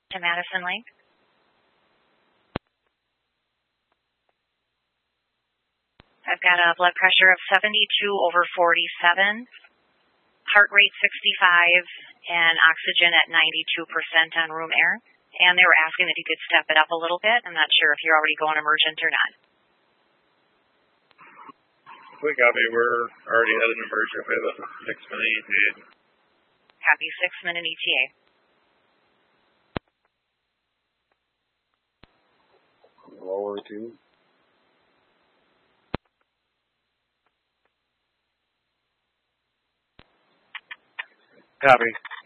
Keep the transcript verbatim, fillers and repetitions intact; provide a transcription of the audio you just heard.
to Madison Lake. I've got a blood pressure of seventy-two over forty-seven, heart rate sixty-five, and oxygen at ninety-two percent on room air. And they were asking if you could step it up a little bit. I'm not sure if you're already going emergent or not. We copy. We're already at an emergent. We have a six-minute E T A. Copy, six-minute E T A. Lower two. Copy.